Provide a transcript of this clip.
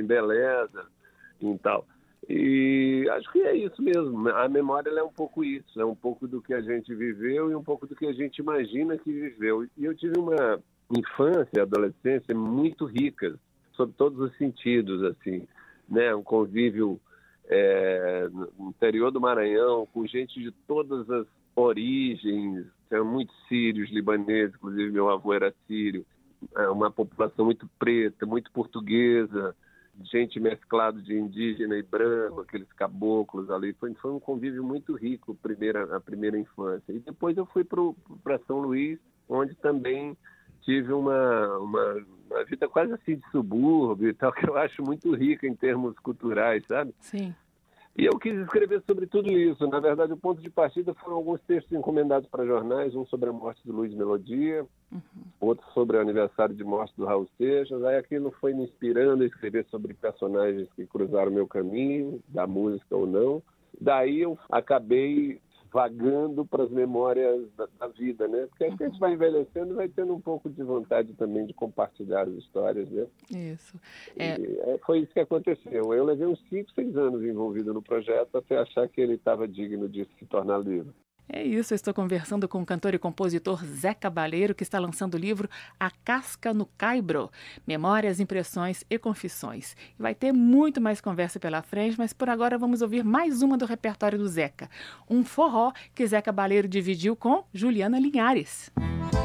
embeleza e tal. E acho que é isso mesmo. A memória ela é um pouco isso, é um pouco do que a gente viveu e um pouco do que a gente imagina que viveu. E eu tive uma infância e adolescência muito ricas, sob todos os sentidos, assim, né? Um convívio no interior do Maranhão, com gente de todas as origens, muitos sírios, libaneses, inclusive meu avô era sírio, uma população muito preta, muito portuguesa, gente mesclado de indígena e branco, aqueles caboclos ali. Foi um convívio muito rico, a primeira infância. E depois eu fui para São Luís, onde também tive uma vida quase assim de subúrbio e tal, que eu acho muito rica em termos culturais, sabe? Sim. E eu quis escrever sobre tudo isso. Na verdade, o ponto de partida foram alguns textos encomendados para jornais, um sobre a morte do Luiz Melodia, outro sobre o aniversário de morte do Raul Seixas. Aí aquilo foi me inspirando a escrever sobre personagens que cruzaram meu caminho, da música ou não. Daí eu acabei vagando para as memórias da vida, né? Porque acho que a gente vai envelhecendo e vai tendo um pouco de vontade também de compartilhar as histórias, né? Isso. Foi isso que aconteceu. Eu levei uns 5, 6 anos envolvido no projeto até achar que ele estava digno de se tornar livro. É isso, eu estou conversando com o cantor e compositor Zé Cabaleiro, que está lançando o livro A Casca no Caibro, Memórias, Impressões e Confissões. Vai ter muito mais conversa pela frente, mas por agora vamos ouvir mais uma do repertório do Zeca. Um forró que Zé Cabaleiro dividiu com Juliana Linhares.